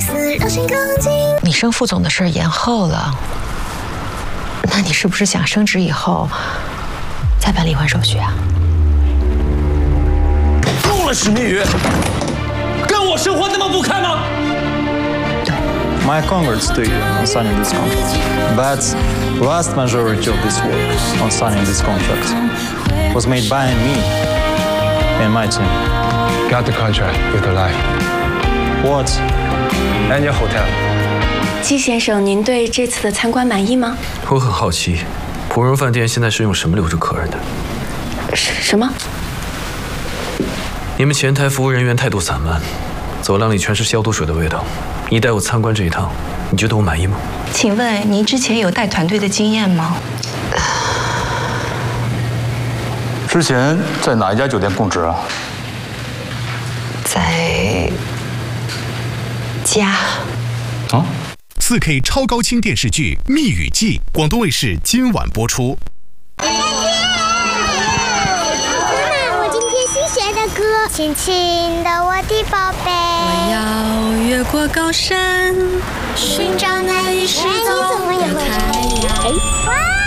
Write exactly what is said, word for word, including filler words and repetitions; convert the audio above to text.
丝让心更近。 你升副总的事儿延后了，那你是不是想升职以后再办离婚手续啊？ 够了，史密宇，跟我生活那么不堪吗？ My congrats to you on signing this contract. But vast majority of this work on signing this contract was made by me and my team. Got the contract with the life. What? And your hotel. 季先生，您对这次的参观满意吗？ 我很好奇，普荣饭店现在是用什么留住客人的？ 什么？ 你们前台服务人员态度散漫，走廊里全是消毒水的味道。你带我参观这一趟，你觉得我满意吗？ 请问您之前有带团队的经验吗？ 之前在哪一家酒店供职啊？ 在家。 啊？ 四 K 超高清电视剧《蜜语记》，广东卫视今晚播出。 妈妈，我今天新学的歌，轻轻的我的宝贝。 我要越过高山，寻找那一世走的太阳。 哇！